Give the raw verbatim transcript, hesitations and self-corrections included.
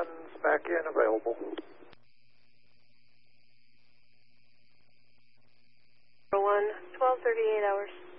one's back in available. one, twelve thirty-eight hours.